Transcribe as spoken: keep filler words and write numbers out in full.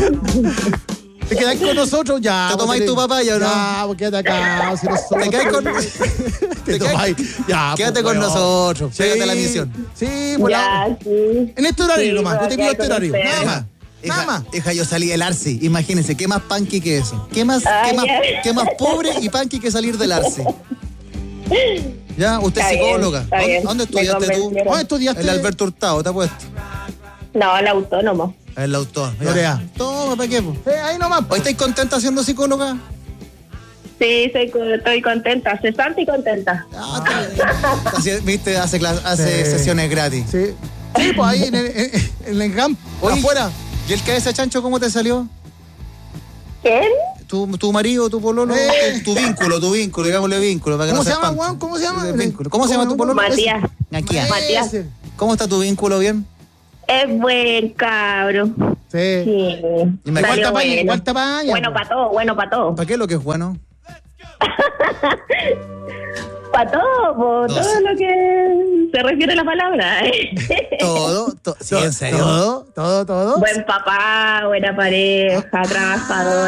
Te quedáis con nosotros ya. ¿Te tomáis tu papaya o no? Ya, pues quédate acá. Si nosotros... Te quedáis con... Te tomáis. Ya, Quédate pues, con bueno. nosotros. Sí, Pégate la misión. Sí, pues la... Ya, sí. En este horario Sí, nomás. Yo te pido voy a este horario. conocer. Nada más. Hija, Nada más. hija, yo salí del Arce. Imagínense, ¿qué más punky que eso? ¿Qué más, Ah, qué más, ya. qué más pobre y punky que salir del Arce? Ya, usted es Está bien, psicóloga. está ¿Dónde, bien. dónde Me estudiaste tú? convencieron. ¿Dónde estudiaste? El Alberto Hurtado, ¿te ha puesto? No, el autónomo. El autor. ya. Lorea. Toma, ¿para qué? po? Eh, ahí nomás. ¿Hoy estáis contenta siendo psicóloga? Sí, soy, co- estoy contenta, cesante y contenta. Ah, está- Así, viste, hace, clas- hace Sí. sesiones gratis. Sí. Sí, pues ahí en el, en, en el camp. Oye, Afuera. ¿Y el cabeza chancho cómo te salió? ¿Quién? ¿Tu, tu marido, tu pololo? Eh. Tu, tu vínculo, tu vínculo, digámosle vínculo. Para que ¿Cómo no se llama, espante. Juan? ¿Cómo se llama? Ese vínculo. ¿Cómo se llama tu pololo? Matías. Aquí. ah. Matías. Ese. ¿Cómo está tu vínculo? ¿Bien? Es buen cabro. Sí. Sí. Y me- Salió Igual tapaña, bueno. igual tapaña. Bueno para todo, bueno para todo. ¿Para qué es lo que es bueno? Para todo, po, No todo sé. lo que se refiere a la palabra. Todo. to- sí, en serio. Todo, todo, todo. Buen papá, buena pareja, trabajador.